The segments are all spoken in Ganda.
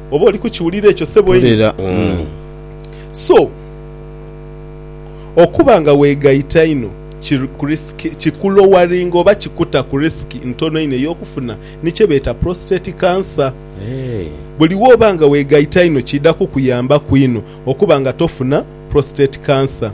oba oli kukiwulira ekyo sebo so okubanga weegayita ino kikulowaringa oba kikuta ku riski ntono ino ey'okufuna nikye beeta prostate cancer. Buli woobanga weegayita ino kiddaku kuyamba kwino okubanga tofuna prostate cancer.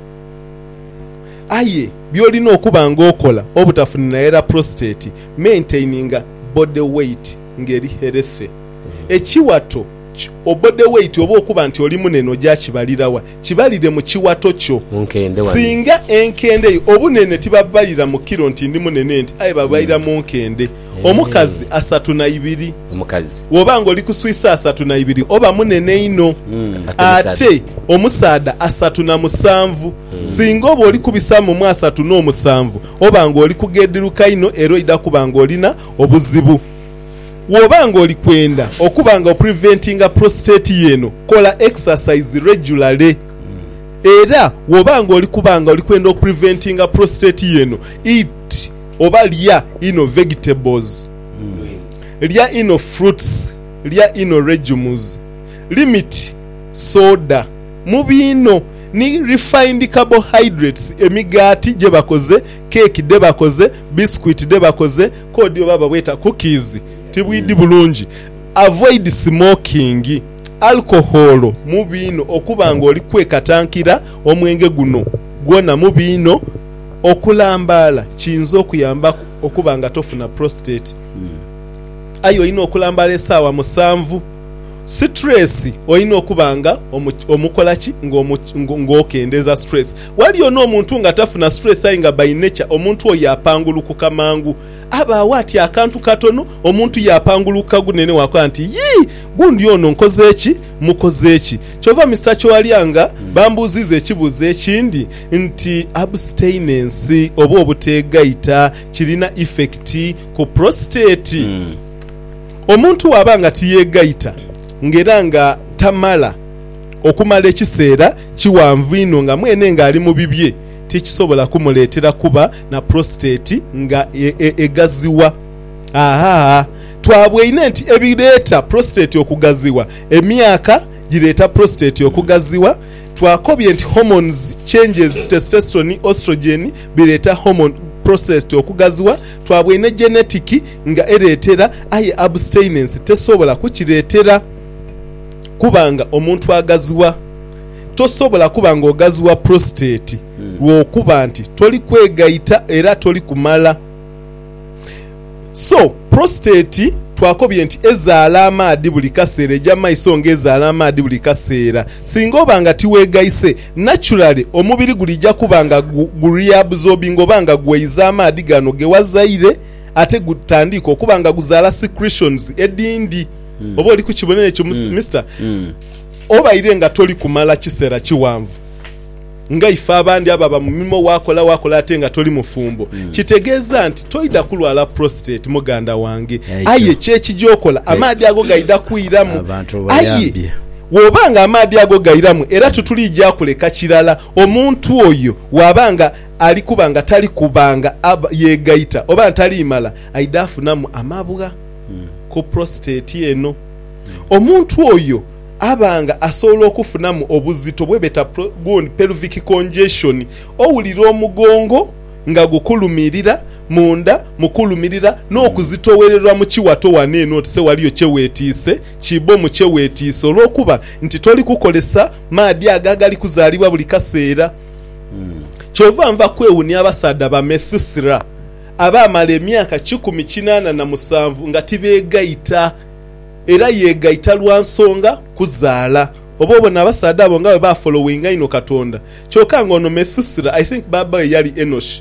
Aye byolina okubanga okola obutafuna era prostate maintaininga body weight ngeri healthy. Ekiwato body weight oba okuba nti oli munene gyakibalirawa kibalire mu kiwato kyo. Singa enkende obunene tibabalira mu kiro nti ndi munene nti aye babalira mu nkende. Omukazi 32 omukazi wobanga oli kuswisa 32 oba munene ino. Ate omusaada 37 singa oba oli kubisa mu 37 obanga oli kugeddiruka ino era ida kubanga olina obuzibu. Wobanga oli kwenda okubanga preventinga prostate yeno kola exercise regularly. Era wobanga oli kubanga oli kwenda preventinga prostate yeno eat oba lya ino vegetables, lya ino fruits, lya ino legumes, limit soda mubino ni refined carbohydrates emigati gye bakoze, cake de bakoze, biscuit de bakoze, kodi baba bweta cookies tibwidi bulungi. Avoid smoking, alcohol mubino okubanga oli kwekatankira omwenge guno gwona mubino okulambala kiyinza okuyamba okubanga tofuna prostate. Ayo olina okulambala essaawa 7. Stress olina okubanga omukolaki ng'okendeza stress. Waliyo n'omuntu nga tafuna stress ayi nga by nature omuntu oyo yapangulukuka mangu. Abaawo ati akantu katono omuntu yapanguluka gunene wakola nti yii gundi ono nkoze eki mukoze eki. Kyova Mr. Chwalyanga bambuziza ekibuzo ekindi nti abstinence oba obuteegayita kirina effect ku prostate. Omuntu wabanga tiyeegayita ngera nga tamala okumala ekiseera kiwanvu ino nga mwene nga ali mu bibye tikisobola kumuleetera kuba na prostate nga egaziwa. Twabweyina nti ebireeta prostate okugaziwa emyaka gireeta prostate okugaziwa. Twakobye nti hormones changes, testosterone, estrogen bireeta hormone prostate okugaziwa. Twabweyina genetic nga ereetera aye abstinence tesobola kukireetera kubanga omuntu agaziwa. Tosobola kubanga ogaziwa prostate lwokuba nti toli kwegayita era toli kumala. So prostate twakobye nti ezaala amaadi buli kaseera ejja maiso ng'ezaala amaadi buli kaseera. Singa obanga tiweegayise naturally omubiri gulijja kubanga gureabsorbing obanga gweyiza amaadi gano gewazaire ate gutandika okubanga guzaala secretions edindi. Oba oli kukibonera ekyo Mr. Obaire nga toli kumala kiseera kiwanvu nga ife abandi ababa mu mimo wakola ate nga toli mufumbo. Kitegeeza nti toyida kulwala prostate muganda wange. Aye kyekijjokola amaadi ago gayida kuyiramu. Aye wobanga amaadi ago gayiramu era tutulijja kuleka kirala omuntu oyo wabanga ali kubanga tali kubanga yeegayita oba ntali mala ayida afunamu amabwa ku prostate eno. Omuntu oyo abanga asobola okufunamu obuzito bwebeta pelvic congestion. Owulira omugongo nga gukulumirira munda mukulumirira n'okuzitowererwa mu kiwato waneeno tse waliyo kyeweetiise kibo mu kyeweetiise olw'okuba nti toli kukolesa maadi agagali kuzaalibwa buli kaseera. Kyova nva kwewunya abasaadda ba Methusira abaamala emyaka 187 nga tibeegayita era yeegayita lwa nsonga kuzaala. Oba obona abasaadda abo nga bwe bafollowinga ino Katonda. Kyokka ng'ono Methusira I think baba we yali Enosh.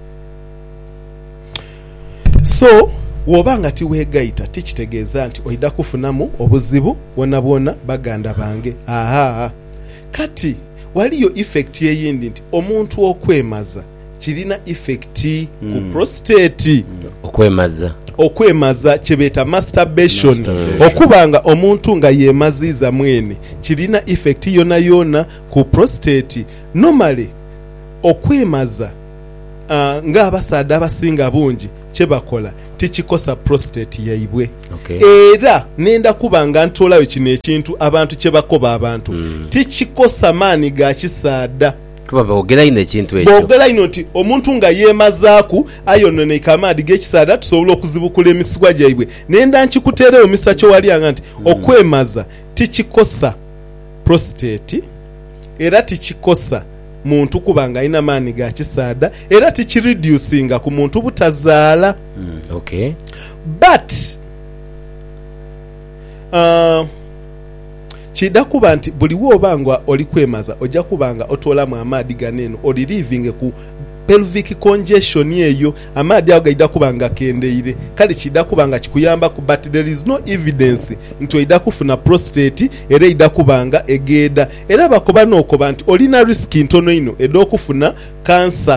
So wobanga tiweegayita tikitegeeza nti oyida kufunamu obuzibu bwonna bwonna baganda bange. Kati waliyo effect eyindi nti omuntu okwemaza kirina effect ku prostate. Okwemaza kyebeta masturbation. Okubanga omuntu nga yemaziza mwene kirina effect yona ku prostate. Normally okwemaza nga abasaadde abasinga bungi kye bakola tikikosa prostate yaibwe. Okay. Era nenda kubanga ntolayo kino ekintu abantu kye bakoba abantu tikikosa maani ga kisaada. Kuba boogera ine ekintu ekyo. Boogera ino nti omuntu nga yeemazaaku ayononeka amaadi g'ekisaada tusobola okuzibukula emisigwa gyaibwe. Nenda nkikuteereyo Mr. Kyowalyanga nti okwemaza tikikosa prostate era tikikosa muntu kubanga alina maani ga kisaada era tikireducinga ku muntu butazaala. Okay. But kida kuba nti buli wobanga oli kwemaza ojja kubanga otolamu amaadi ganeno oli living ku pelvic congestion yeyo amaadi ago gaida kubanga kendeire kale kida kubanga kikuyamba ku but there is no evidence nti oida kufuna prostate era ida kubanga egeda era bakoba nokoba nti olina risk ntono ino edokufuna cancer.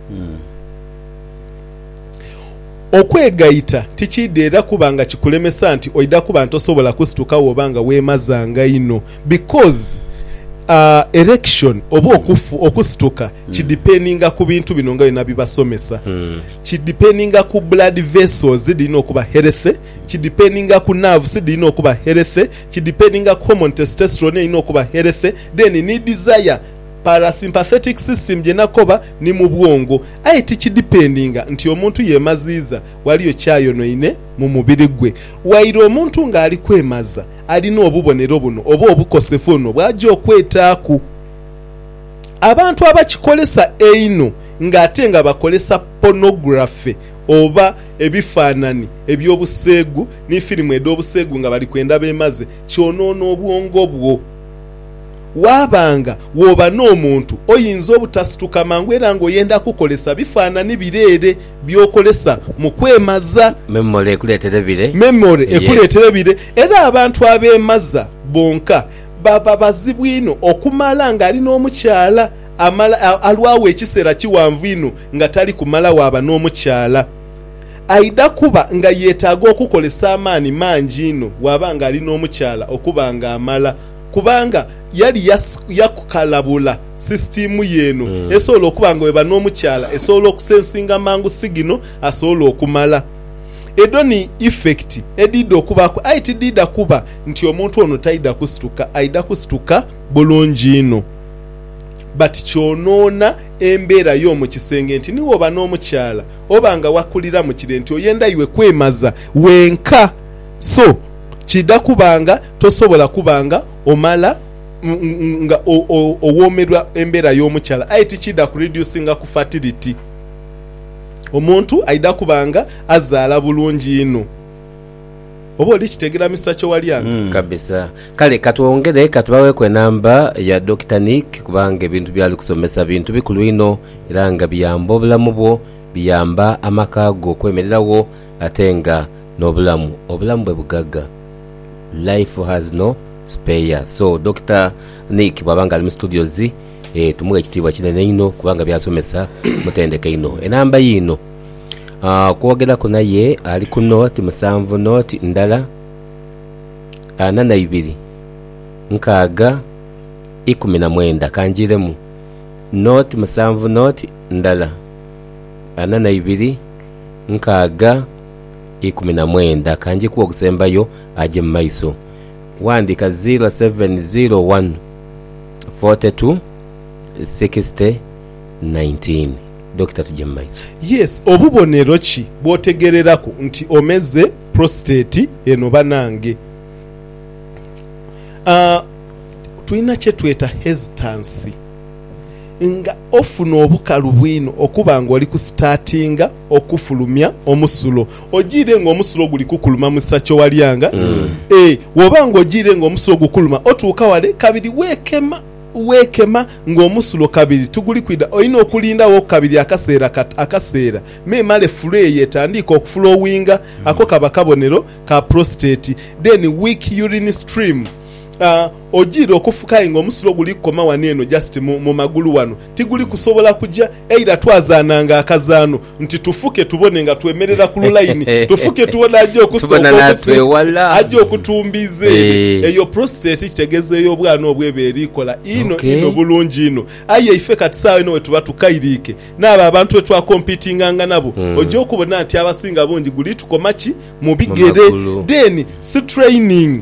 Okwegayita tikideera kubanga kikulemesa nti oida kuba ntosobola kusituka wobanga weemazanga ino because erection oba okusituka kidependinga ku bintu bino nga bina bibasomesa. Kidependinga ku blood vessels zidina okuba healthy, kidependinga ku nerves zidina okuba healthy, kidependinga ku hormone testosterone ina okuba healthy, then ni desire parasympathetic system jenakoba ni mu bwongo aye tikidependinga nti omuntu yemaziza waliyo kyayonoine mu mubiri gwe wairo omuntu nga ali kwemaza alina obubonero buno oba obukosefu buno bwajja okwetaaku. Abantu abakikolesa eino ng'ate nga bakolesa pornography oba ebifaanani ebyobuseegu ne firimu ed'obuseegu nga bali kwenda beemaze kyonoona obwongo bwo. Wabanga woba n'omuntu oyinza obutasituka mangu era ng'oyenda kukolesa bifaanani bireere byokolesa mu kwemaza. Memory ekuleetera bire. Memory ekuleetera bire. Era abantu abeemaza bonka baba bazibu ino okumala ng'ali n'omukyala alwawo ekiseera kiwanvu ino nga tali kumala waaba n'omukyala. Aida kuba nga yeetaaga okukolesa amaani mangi ino wabanga ali n'omukyala okuba nga amala kubanga yali yakukalabula system yeno esobola okuba nga weba n'omukyala esobola okusensinga mangu sigino asobola okumala. Edoni effect edida okubako aiti dida kuba nti omuntu ono taida kusituka aida kusituka bulungi ino but kyonoona embeera y'omu kisenge nti niwo oba n'omukyala obanga wakulira mu kire nti oyenda iwe kwemaza wenka so kida kubanga tosobola kubanga omala nga owomerwa embeera y'omukyala aiti kida ku reducinga ku fertility omuntu aida kubanga azaala bulungi ino. Oba oli kitegera Mr. Kyowalyanga? Kabisa. Kale katwongere katubaweeko enamba ya Dr. Nick kubanga ebintu byali kusomesa bintu bikulu ino era nga biyamba obulamu bwo biyamba amaka go okwemererawo ate nga n'obulamu bwe bugagga. Life has no spare. So Dr. Nick bwabanga ali mu studios tumuwe ekitiibwa kinene ino kubanga byasomesa mutendeke ino. Enamba yino kwogeraku naye ali ku note 7 note ndala 42 nkaaga 19 kanjiremu note 7 note ndala 42 nkaaga 19 kanjikuwa okusembayo aje mu maiso wandika 0701 42 60 19. Dr. Tujemaiso. Yes, obubonero ki bwotegererako nti omeze prostate eno banange. Tulina kye tweta hesitancy. Nga ofuna obukalu bwino okuba nga oli ku startinga okufulumya omusulo. Ogire nga omusulo guli kukuluma Mr. Kyowalyanga. Woba nga ogire nga omusulo gukuluma otuuka wale kabiri wekema ng'omusulo kabiri tuguli kwida olina okulindawo kabiri akaseera memale fule yetandika okuflowinga ako kaba kabonero ka prostate then weak urine stream ojira okufuka ngo omusulo guli koma waneno just mu magulu wano tiguli kusobola kujja eira twazananga akazaano nti tufuke tubone nga twemerera ku line tufuke tubona ajja okusobola ajja okutumbize eyo prostate kitegezeyo obwana obwebe erikola ino bulungi ino aye ife kati sawe no wetuba tukairike n'aba abantu wetwa competinganga nabo ojja okubona nti abasinga bongi guli tukomachi mu bigere then training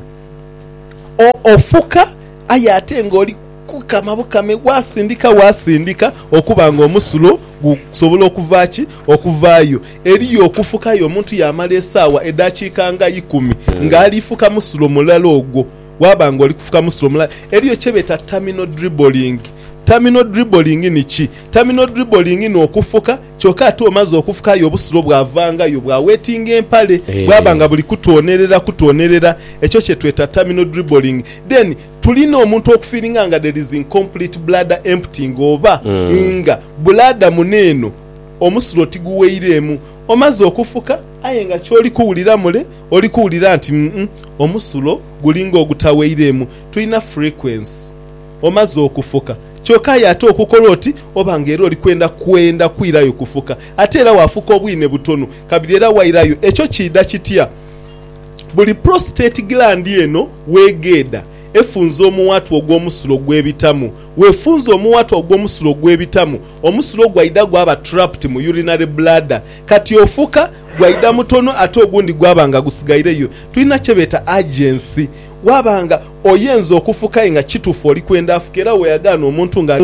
ofuka ayate ngoli kukama bukame wasindika okubanga omusulo gusobola okuvaaki okuvaayo eriyo okufukayo omuntu yamala esaawa edakiika nga 10 ng'alifuka musulo mulala ogwo wabanga oli kufuka musulo mulala eriyo kyebeta terminal dribbling. Terminal dribbling ni ki? Terminal dribbling ni okufuka kyokka ate omaze okufukayo obusulo bwavangayo bwa waiting empale bwabanga buli kutonerera ekyo kye tweta terminal dribbling. Then tulina omuntu okufiringa nga there is incomplete bladder emptying oba nga bladder muneno omusulo tiguweiremu omaze okufuka aye nga kyoli kuwulira mule oli kuwulira nti omusulo gulinga ogutaweiremu. Tulina frequency omaze okufuka kyokka yate okukola oti obanga era oli kwenda kwirayo kufuka ate era wafuka obwine butono kabiri era wairayo ekyo kida kitya buli prostate gland eno weegeda efunza omuwatu ogw'omusulo gw'ebitamu wefunza omuwatu ogw'omusulo gw'ebitamu omusulo gwaida gwaba trapped mu urinary bladder kati ofuka gwaida mutono ate ogundi gwabanga gusigaireyo tulina kyebeta urgency wabanga oyenza okufuka nga kitufu oli kwenda afukira weyagana omuntu nga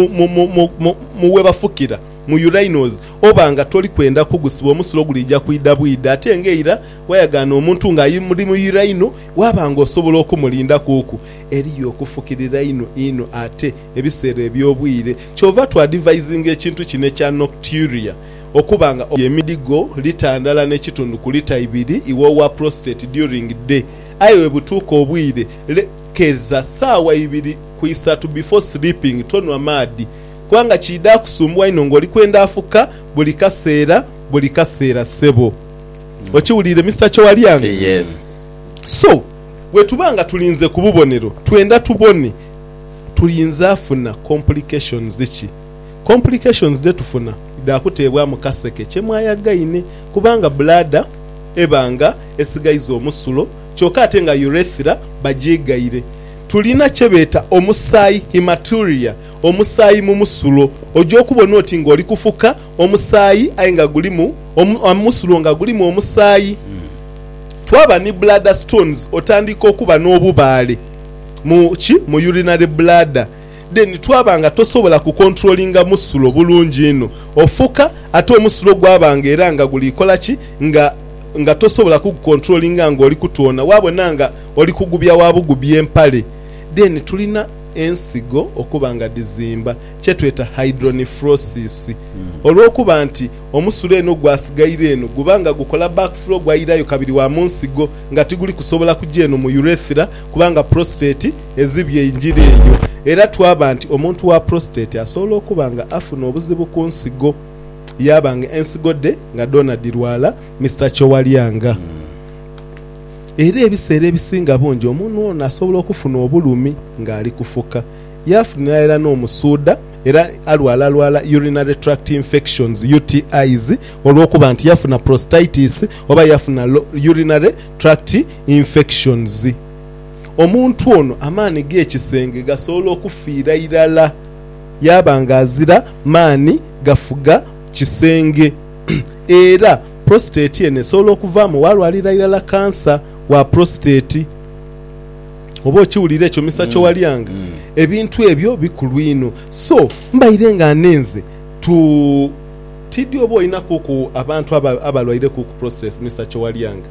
muwe bafukira mu urinals obanga toli kwenda kugusiba omusulo gulijja kuida bwida ate ngeira wayagana omuntu nga muri mu urino wabanga osobola okumulinda kuku eriyo okufukirira ino ate ebiseera ebyobwire kyova tu advising ekintu kine kya nocturia okubanga emidigo litandala n'ekitundu ku lita 2 iwowa prostate during day ayo butuuka obwire lekeza saawa 2 ku 3 before sleeping tonwa maadi kubanga kida kusumbwa ino ngoli kwenda afuka buli kaseera sebo okiwulire Mr. Kyowalyange. Yes. So wetubanga tulinze ku bubonero twenda tubone tulinze afuna complications ki complications de tufuna dakuteebwa mu kaseke kyemwayagaine kubanga bladder ebanga esigaiza omusulo kyokka ate nga urethra bajegaire tulina kyebeta omusaayi hematuria omusaayi mu musulo ojja okubona oti ng'oli kufuka omusaayi aye nga gulimu omusulo nga gulimu omusaayi twaba ni bladder stones otandika okuba n'obubaale mu urinary bladder then twabanga tosobola kukontrolinga musulo bulungi ino ofuka ate omusulo gwabanga era nga gulikola ki nga tosobola kukontrolinga nga oli kutoona wabona nga oli kugubya wabugubya empale then tulina ensigo okubanga dizimba kyetweta hydronephrosis olw'okuba nti omusulo eno gwasigaire eno gubanga gukola backflow gwayirayo kabiri wa munsigo nga tiguli kusobola kujja eno mu urethra kubanga prostate ezibye enjiri eyo era twaba nti omuntu wa prostate asobola okubanga afuna obuzibu ku nsigo yabanga ensigo de nga Donald Lwala Mr. Kyowalyange. Era ebiseera ebisinga bongi omuntu ono asobola okufuna obulumi ng'ali kufuka yafunira era n'omusuuda era alwala urinary tract infections UTIs olw'okuba nti yafuna prostatitis oba yafuna urinary tract infections. Omuntu ono amaani g'ekisenge gasobola okufiira irala yabanga azira maani gafuga kisenge era prostate ene esobola okuvaamu walwalira irala kansa wa prostate oba okiwulira ekyo Mr. Kyowalyange. Ebintu ebyo bikulu ino so mbaire nga nenze tiddi oba olinaku ku abantu abalwaire ku prostate Mr. Kyowalyange.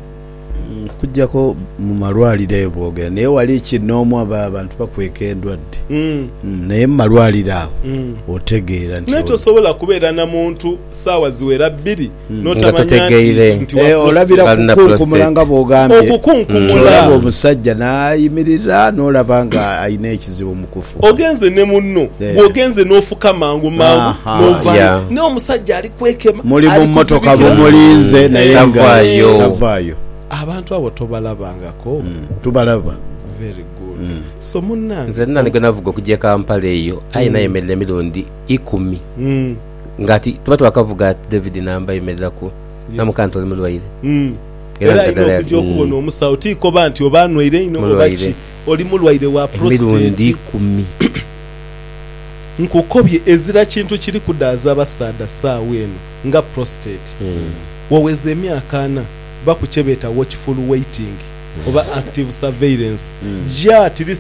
Kujjako mu malwaliro eyo boogera naye wali kinoomu abantu bakweka endwadde naye mu malwaliro awo otegeera nti tosobola kubeera na muntu saawa ziwera 2 notamanya nti olabira kukunkumula nga bw'ogambye olaba omusajja n'ayimirira n'olaba nga alina ekizibu mu kufuka ogenze ne munno bw'ogenze n'ofuka mangu n'ovaayo naye omusajja ali kwekema muli mu mmotoka bumulinze naye nga tavaayo. Abantu abo tobalabangako tubalaba very good so munnange nze nange navuga okujja Kampala eyo ayina yemerera emirundi 10 ngati tuba twakavuga ati David namba yemereraku namukanti oli mulwaire era ino okujja okubona omusawo tiikoba nti oba anwaire ino obaki oli mulwaire wa prostate emirundi 10 nkukobye ezira kintu kiri kudaaza abasaada saawa eno nga prostate waweza emyaka 4 bakukyebeta watchful waiting oba active surveillance ja